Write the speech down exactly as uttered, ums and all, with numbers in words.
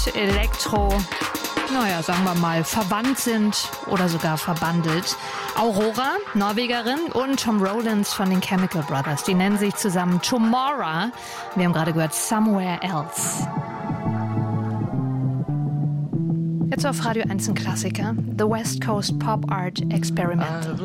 Elektro, naja, sagen wir mal, verwandt sind oder sogar verbandelt. Aurora, Norwegerin, und Tom Rowlands von den Chemical Brothers. Die nennen sich zusammen Tomorrow. Wir haben gerade gehört Somewhere Else. Jetzt auf Radio eins ein Klassiker. The West Coast Pop Art Experiment.